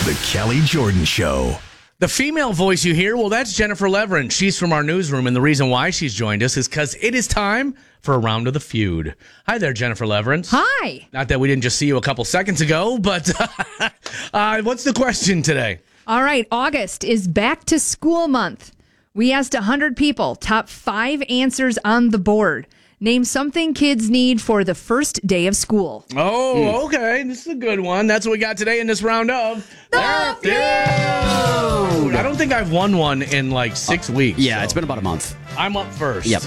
The Kelly Jordan Show. The female voice you hear, well, that's Jennifer Leverin. She's from our newsroom, and the reason why she's joined us is because it is time for a round of the feud. Hi there, Jennifer Leverin. Hi. Not that we didn't just see you a couple seconds ago, but what's the question today? All right, August is back to school month. We asked 100 people, top 5 answers on the board. Name something kids need for the first day of school. Oh, okay. This is a good one. That's what we got today in this round of The Feud. I don't think I've won one in like 6 weeks. Yeah, so it's been about a month. I'm up first. Yep.